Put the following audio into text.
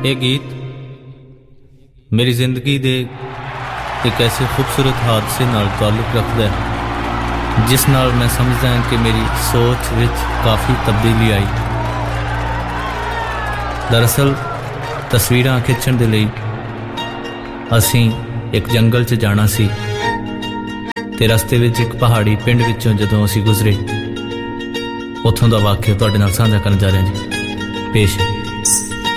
ਇਹ ਗੀਤ ਮੇਰੀ ਜ਼ਿੰਦਗੀ ਦੇ ਇੱਕ ਐਸੇ ਖੂਬਸੂਰਤ ਹਾਦਸੇ ਨਾਲ ਤਾਲੁਕ ਰੱਖਦਾ ਹੈ ਜਿਸ ਨਾਲ ਮੈਂ ਸਮਝਦਾ ਹਾਂ ਕਿ ਮੇਰੀ ਸੋਚ ਵਿੱਚ ਕਾਫੀ ਤਬਦੀਲੀ ਆਈ। ਦਰਅਸਲ ਤਸਵੀਰਾਂ ਖਿੱਚਣ ਦੇ ਲਈ ਅਸੀਂ ਇੱਕ ਜੰਗਲ 'ਚ ਜਾਣਾ ਸੀ ਤੇ ਰਸਤੇ ਵਿੱਚ ਇੱਕ ਪਹਾੜੀ ਪਿੰਡ ਵਿੱਚੋਂ ਜਦੋਂ ਅਸੀਂ ਗੁਜ਼ਰੇ, ਉੱਥੋਂ ਦਾ ਵਾਕਿਆ ਤੁਹਾਡੇ ਨਾਲ ਸਾਂਝਾ ਕਰਨ ਜਾ ਰਹੇ ਹਾਂ ਜੀ। ਪੇਸ਼